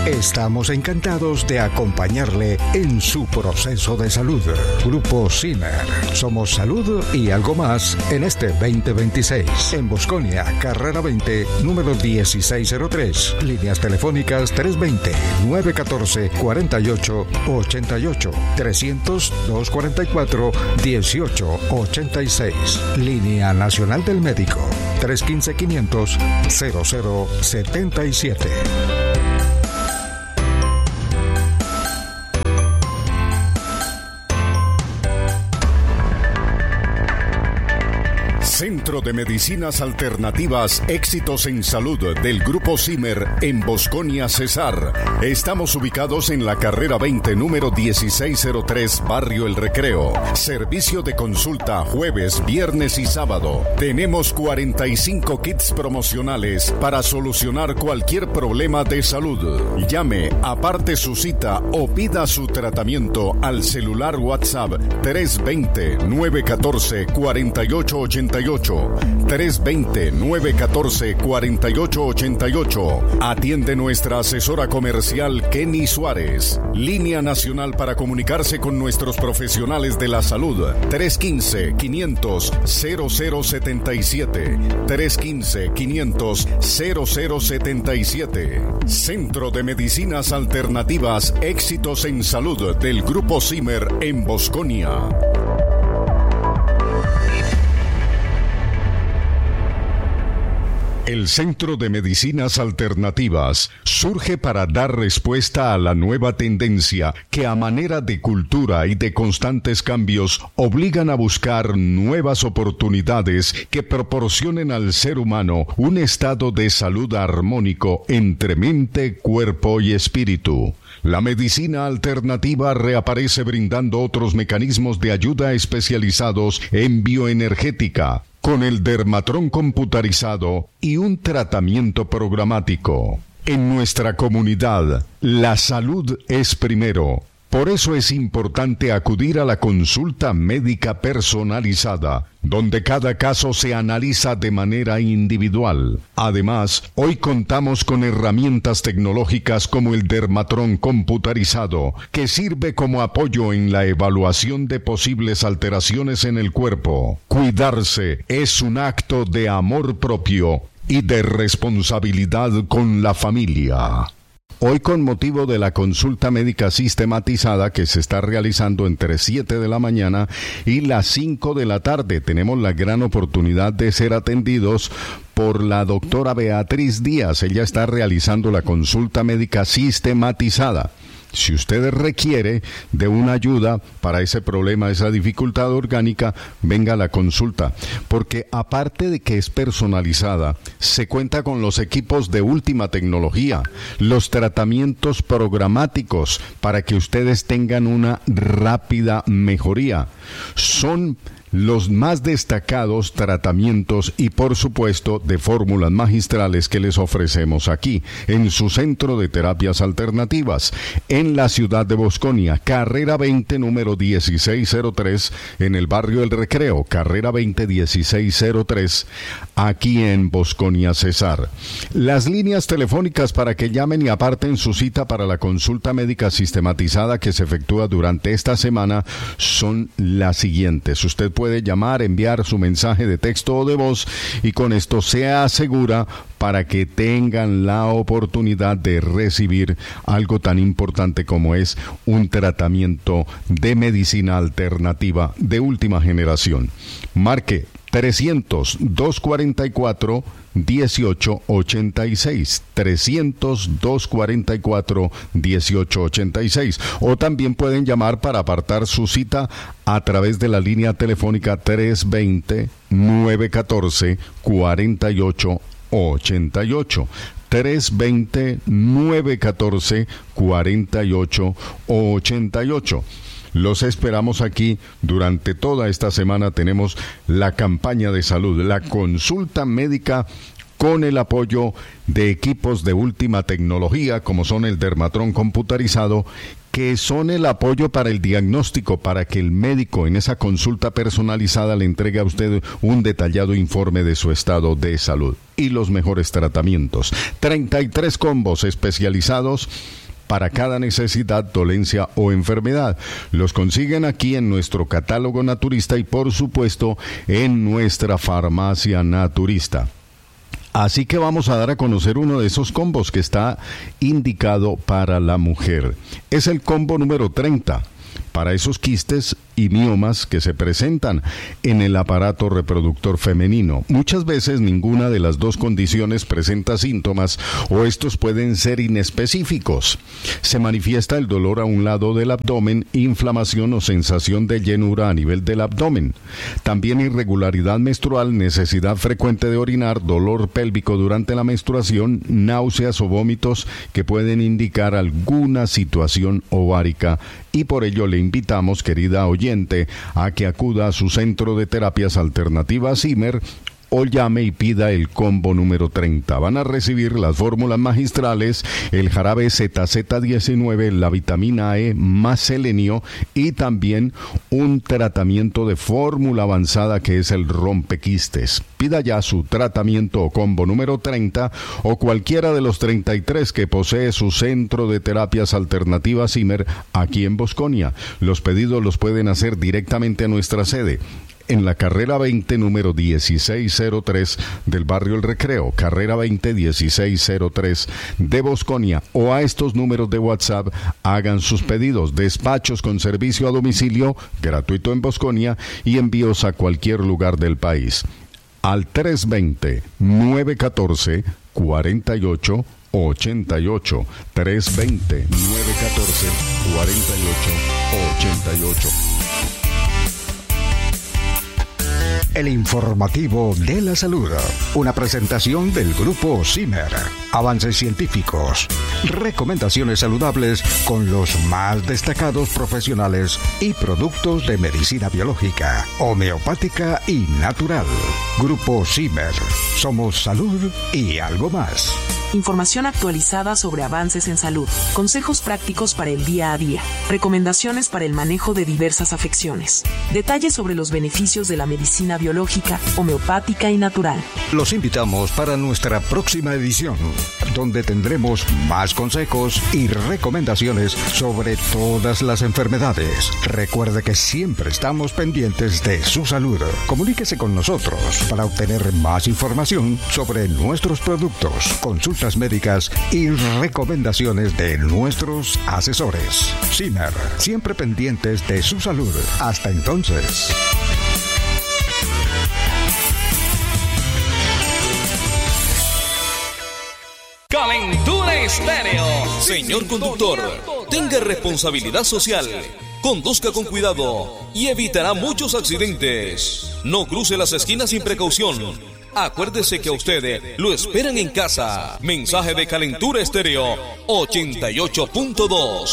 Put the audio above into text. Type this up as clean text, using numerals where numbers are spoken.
Estamos encantados de acompañarle en su proceso de salud. Grupo Zimmer. Somos salud y algo más en este 2026. En Bosconia, carrera 20, número 1603. Líneas telefónicas 320-914-4888. 300-244-1886. Línea Nacional del Médico. 315-500-0077. Centro de Medicinas Alternativas Éxitos en Salud del Grupo Zimmer en Bosconia, Cesar. Estamos ubicados en la carrera 20, número 1603, Barrio El Recreo. Servicio de consulta jueves, viernes y sábado. Tenemos 45 kits promocionales para solucionar cualquier problema de salud. Llame, aparte su cita o pida su tratamiento al celular WhatsApp 320-914-4888. 320-914-4888. Atiende nuestra asesora comercial Kenny Suárez. Línea nacional para comunicarse con nuestros profesionales de la salud. 315-500-0077. 315-500-0077. Centro de Medicinas Alternativas Éxitos en Salud del Grupo Zimmer en Bosconia. El Centro de Medicinas Alternativas surge para dar respuesta a la nueva tendencia que a manera de cultura y de constantes cambios obligan a buscar nuevas oportunidades que proporcionen al ser humano un estado de salud armónico entre mente, cuerpo y espíritu. La medicina alternativa reaparece brindando otros mecanismos de ayuda especializados en bioenergética, con el dermatrón computarizado y un tratamiento programático. En nuestra comunidad, la salud es primero. Por eso es importante acudir a la consulta médica personalizada, donde cada caso se analiza de manera individual. Además, hoy contamos con herramientas tecnológicas como el dermatrón computarizado, que sirve como apoyo en la evaluación de posibles alteraciones en el cuerpo. Cuidarse es un acto de amor propio y de responsabilidad con la familia. Hoy, con motivo de la consulta médica sistematizada que se está realizando entre 7 de la mañana y las 5 de la tarde, tenemos la gran oportunidad de ser atendidos por la doctora Beatriz Díaz. Ella está realizando la consulta médica sistematizada. Si usted requiere de una ayuda para ese problema, esa dificultad orgánica, venga a la consulta, porque aparte de que es personalizada, se cuenta con los equipos de última tecnología, los tratamientos programáticos para que ustedes tengan una rápida mejoría. Son los más destacados tratamientos y, por supuesto, de fórmulas magistrales que les ofrecemos aquí, en su centro de terapias alternativas, en la ciudad de Bosconia, carrera 20, número 1603, en el barrio El Recreo, carrera 20, 1603, aquí en Bosconia, Cesar. Las líneas telefónicas para que llamen y aparten su cita para la consulta médica sistematizada que se efectúa durante esta semana son las siguientes. Usted puede llamar, enviar su mensaje de texto o de voz y con esto se asegura para que tengan la oportunidad de recibir algo tan importante como es un tratamiento de medicina alternativa de última generación. Marque 300-244-1886, 300-244-1886, o también pueden llamar para apartar su cita a través de la línea telefónica 320-914-4888, 320-914-4888. Los esperamos aquí. Durante toda esta semana tenemos la campaña de salud, la consulta médica con el apoyo de equipos de última tecnología como son el Dermatron computarizado, que son el apoyo para el diagnóstico, para que el médico en esa consulta personalizada le entregue a usted un detallado informe de su estado de salud y los mejores tratamientos. 33 combos especializados para cada necesidad, dolencia o enfermedad. Los consiguen aquí en nuestro catálogo naturista y por supuesto en nuestra farmacia naturista. Así que vamos a dar a conocer uno de esos combos que está indicado para la mujer. Es el combo número 30. Para esos quistes y miomas que se presentan en el aparato reproductor femenino. Muchas veces ninguna de las dos condiciones presenta síntomas o estos pueden ser inespecíficos. Se manifiesta el dolor a un lado del abdomen, inflamación o sensación de llenura a nivel del abdomen. También irregularidad menstrual, necesidad frecuente de orinar, dolor pélvico durante la menstruación, náuseas o vómitos que pueden indicar alguna situación ovárica. Y por ello le invitamos, querida oyente, a que acuda a su centro de terapias alternativas Zimmer o llame y pida el combo número 30. Van a recibir las fórmulas magistrales, el jarabe ZZ19, la vitamina E más selenio y también un tratamiento de fórmula avanzada que es el rompequistes. Pida ya su tratamiento o combo número 30 o cualquiera de los 33 que posee su centro de terapias alternativas Zimmer aquí en Bosconia. Los pedidos los pueden hacer directamente a nuestra sede en la carrera 20, número 1603 del barrio El Recreo, carrera 20, 1603 de Bosconia, o a estos números de WhatsApp. Hagan sus pedidos, despachos con servicio a domicilio, gratuito en Bosconia, y envíos a cualquier lugar del país. Al 320-914-4888, 320-914-4888. El informativo de la salud. Una presentación del grupo Zimmer. Avances científicos. Recomendaciones saludables con los más destacados profesionales y productos de medicina biológica, homeopática y natural. Grupo Zimmer. Somos salud y algo más. Información actualizada sobre avances en salud, consejos prácticos para el día a día, recomendaciones para el manejo de diversas afecciones, detalles sobre los beneficios de la medicina biológica, homeopática y natural. Los invitamos para nuestra próxima edición, donde tendremos más consejos y recomendaciones sobre todas las enfermedades. Recuerde que siempre estamos pendientes de su salud. Comuníquese con nosotros para obtener más información sobre nuestros productos, consultas médicas y recomendaciones de nuestros asesores. Zimmer, siempre pendientes de su salud. Hasta entonces. Calentura Estéreo. Señor conductor, tenga responsabilidad social. Conduzca con cuidado y evitará muchos accidentes. No cruce las esquinas sin precaución. Acuérdese que a usted lo esperan en casa. Mensaje de Calentura Estéreo 88.2.